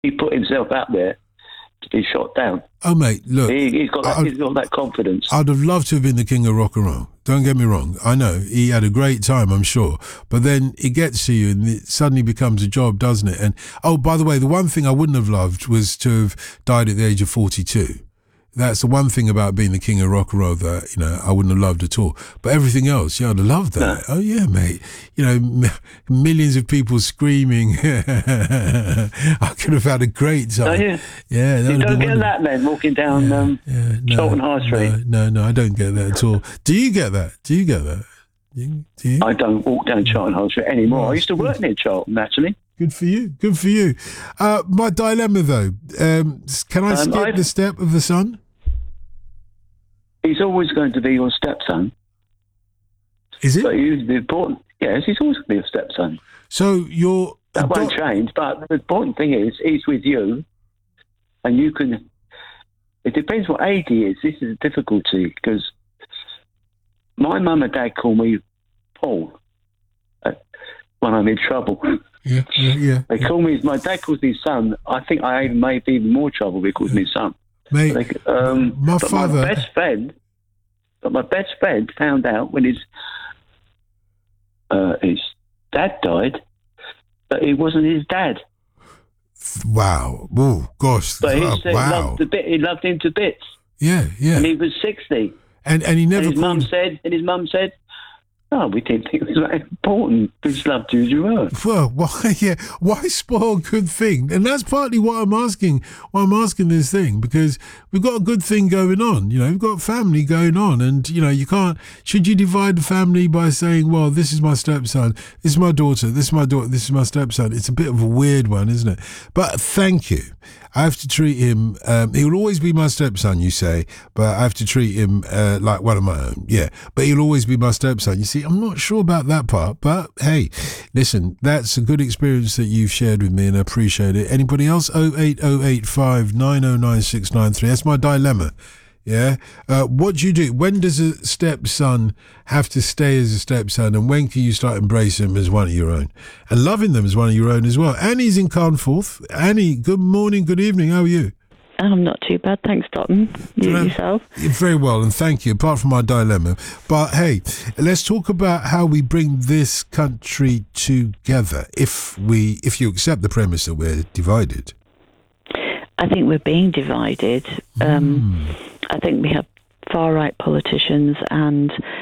he put himself out there to be shot down. Oh, mate, look. He's got that confidence. I'd have loved to have been the king of rock and roll. Don't get me wrong. I know he had a great time, I'm sure. But then it gets to you and it suddenly becomes a job, doesn't it? And, oh, by the way, the one thing I wouldn't have loved was to have died at the age of 42. That's the one thing about being the king of rock and roll that, I wouldn't have loved at all. But everything else, I'd have loved that. No. Oh, yeah, mate. Millions of people screaming. I could have had a great time. Oh, yeah. Yeah. You don't get that, then, walking down Charlton High Street. No, I don't get that at all. Do you get that? Do you? I don't walk down Charlton High Street anymore. I used to work near Charlton, actually. Good for you. My dilemma, though, can I skip the step of the son? He's always going to be your stepson. Is it? So he's important. Yes, he's always going to be a stepson. So you're... That won't change, but the important thing is he's with you, and you can... It depends what age he is. This is a difficulty, because my mum and dad call me Paul when I'm in trouble. Yeah. They call me... My dad calls me son. I think I may be even more trouble because me son. Mate, my father... My best friend found out when his dad died that he wasn't his dad. Wow. Oh, gosh. But he said wow. He loved him to bits. Yeah. And he was 60. And he never... And his mum said, "Oh, we didn't think it was that important. We just loved you as you were." Well, why spoil a good thing? And that's partly what I'm asking. Why I'm asking this thing, because we've got a good thing going on. We've got family going on, and you can't. Should you divide the family by saying, "Well, this is my stepson, this is my daughter, this is my daughter, this is my stepson"? It's a bit of a weird one, isn't it? But thank you. I have to treat him, he will always be my stepson, you say, but I have to treat him like one of my own. Yeah, but he'll always be my stepson. You see, I'm not sure about that part, but hey, listen, that's a good experience that you've shared with me and I appreciate it. Anybody else? 08085 909 693. That's my dilemma. Yeah. What do you do? When does a stepson have to stay as a stepson, and when can you start embracing them as one of your own and loving them as one of your own as well? Annie's in Carnforth. Annie, good morning, good evening. How are you? I'm not too bad, thanks, Dalton. Yourself? Very well, and thank you, apart from my dilemma. But hey, let's talk about how we bring this country together if you accept the premise that we're divided. I think we're being divided. I think we have far-right politicians and